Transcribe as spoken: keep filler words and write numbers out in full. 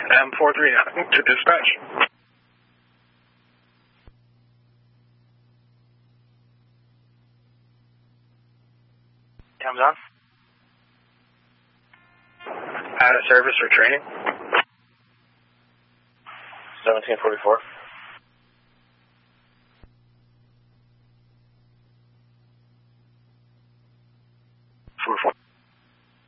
M four three nine to dispatch. Comes on. Out of service for training. seventeen forty-four.